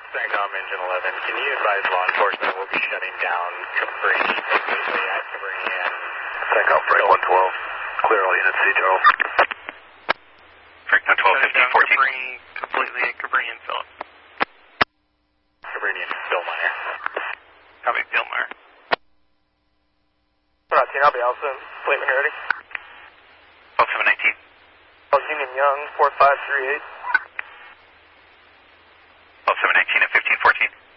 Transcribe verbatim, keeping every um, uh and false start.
CENTCOM Engine eleven, can you advise law enforcement we'll be shutting down Cabrini completely at Cabrini and... CENTCOM Frank one twelve, clear all units, C Charles. Frank one twelve, fifteen fourteen. Cabrini completely at Cabrini and Phillips. Cabrini and Billmeyer. Copy, Billmeyer. Roger, I'll be Alpha, plate when you're ready. twelve seven nineteen. Oh, Union Young, four five three eight. twelve seven nineteen at fifteen fourteen.